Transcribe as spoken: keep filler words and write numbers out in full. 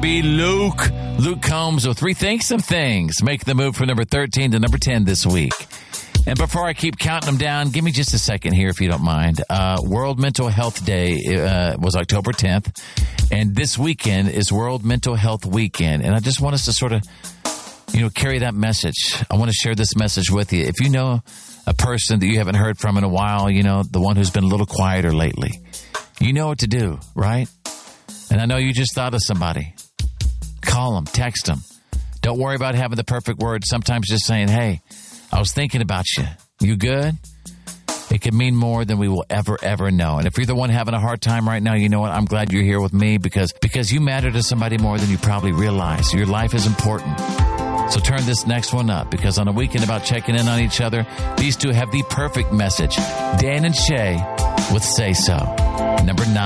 be Luke. Luke Combs with Rethink Some Things. Make the move from number thirteen to number ten this week. And before I keep counting them down, give me just a second here if you don't mind. Uh, World Mental Health Day uh, was October tenth. And this weekend is World Mental Health Weekend. And I just want us to sort of, you know, carry that message. I want to share this message with you. If you know a person that you haven't heard from in a while, you know, the one who's been a little quieter lately, you know what to do, right? And I know you just thought of somebody. Call them, text them. Don't worry about having the perfect words. Sometimes just saying, hey, I was thinking about you. You good? It can mean more than we will ever, ever know. And if you're the one having a hard time right now, you know what? I'm glad you're here with me because, because you matter to somebody more than you probably realize. Your life is important. So turn this next one up because on a weekend about checking in on each other, these two have the perfect message. Dan and Shay with Say So. Number nine.